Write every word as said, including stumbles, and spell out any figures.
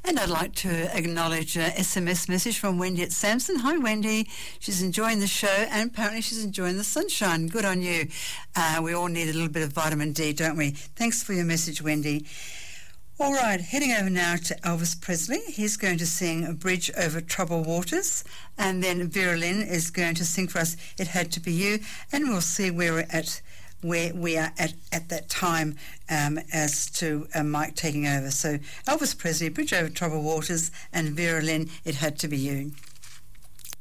And I'd like to acknowledge an S M S message from Wendy at Samson. Hi, Wendy. She's enjoying the show, and apparently she's enjoying the sunshine. Good on you. Uh, we all need a little bit of vitamin D, don't we? Thanks for your message, Wendy. All right, heading over now to Elvis Presley. He's going to sing A Bridge Over Troubled Waters, and then Vera Lynn is going to sing for us It Had to Be You, and we'll see where we're at where we are at at that time um, as to uh, Mike taking over. So Elvis Presley, Bridge Over Troubled Waters, and Vera Lynn, It Had to Be You.